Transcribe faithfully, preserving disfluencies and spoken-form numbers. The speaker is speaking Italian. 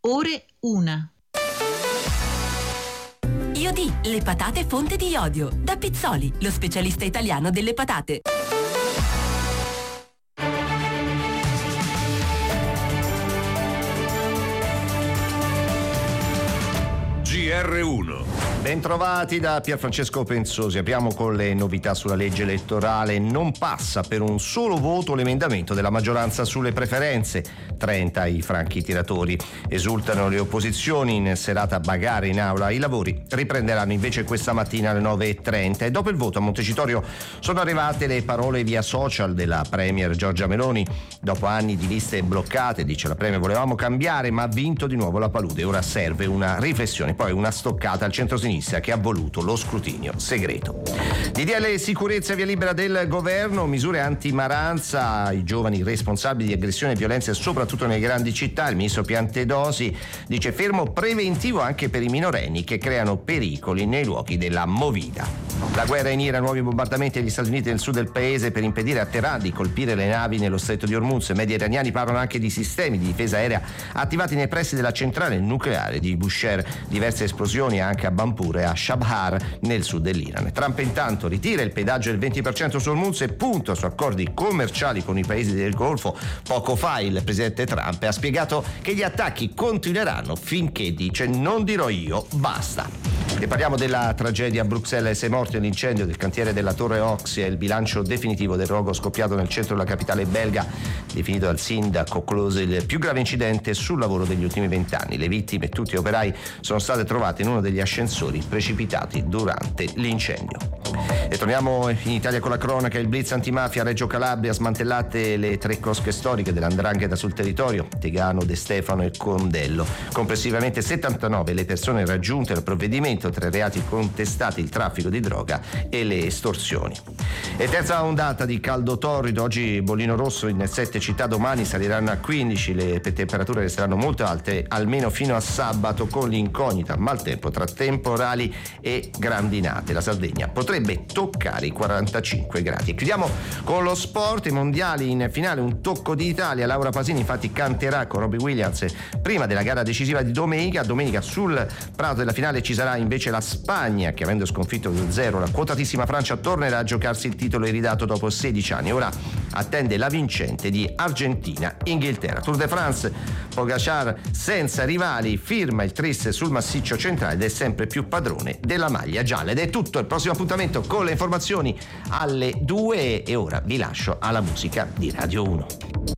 ore una. Iodi, le patate fonte di iodio. Da Pizzoli, lo specialista italiano delle patate. G R uno. Bentrovati da Pierfrancesco Pensosi. Apriamo con le novità sulla legge elettorale. Non passa per un solo voto l'emendamento della maggioranza sulle preferenze. trenta i franchi tiratori. Esultano le opposizioni. In serata bagarre in aula. I lavori riprenderanno invece questa mattina alle nove e trenta. E dopo il voto a Montecitorio sono arrivate le parole via social della premier Giorgia Meloni. Dopo anni di liste bloccate, dice la premier, volevamo cambiare, ma ha vinto di nuovo la palude. Ora serve una riflessione, poi una stoccata al centro-sinistra che ha voluto lo scrutinio segreto. D D L sicurezza via libera del governo, misure anti-maranza ai giovani responsabili di aggressione e violenze soprattutto nelle grandi città. Il ministro Piantedosi dice fermo preventivo anche per i minorenni che creano pericoli nei luoghi della movida. La guerra in Iran, nuovi bombardamenti agli Stati Uniti nel sud del paese per impedire a Teheran di colpire le navi nello stretto di Hormuz. Media iraniani parlano anche di sistemi di difesa aerea attivati nei pressi della centrale nucleare di Bushehr. Diverse esplosioni anche a Bampur e a Shabhar nel sud dell'Iran. Trump intanto ritira il pedaggio del venti per cento su Hormuz e punta su accordi commerciali con i paesi del Golfo. Poco fa il presidente Trump ha spiegato che gli attacchi continueranno finché, dice, non dirò io, basta. E parliamo della tragedia a Bruxelles, sei morti nell'incendio del cantiere della Torre Oxy. È il bilancio definitivo del rogo scoppiato nel centro della capitale belga, definito dal sindaco Close il più grave incidente sul lavoro degli ultimi vent'anni. Le vittime, tutti gli operai, sono state trovate in uno degli ascensori precipitati durante l'incendio. E torniamo in Italia con la cronaca. Il blitz antimafia a Reggio Calabria, smantellate le tre cosche storiche dell'Andrangheta sul territorio, Tegano, De Stefano e Condello. Complessivamente settantanove le persone raggiunte al provvedimento, tra i reati contestati il traffico di droga e le estorsioni. E terza ondata di caldo torrido, oggi bollino rosso in sette città, domani saliranno a quindici, le temperature resteranno molto alte almeno fino a sabato, con l'incognita maltempo tra temporali e grandinate. La Sardegna potrebbe toccare i quarantacinque gradi. E chiudiamo con lo sport, i mondiali in finale, un tocco di Italia. Laura Pasini infatti canterà con Robbie Williams prima della gara decisiva di domenica. Domenica sul prato della finale ci sarà invece la Spagna, che avendo sconfitto due zero la quotatissima Francia tornerà a giocarsi il titolo iridato dopo sedici anni. Ora attende la vincente di Argentina-Inghilterra. Tour de France, Pogacar senza rivali firma il tris sul massiccio centrale ed è sempre più padrone della maglia gialla. Ed è tutto, il prossimo appuntamento con le informazioni alle due, e ora vi lascio alla musica di Radio uno.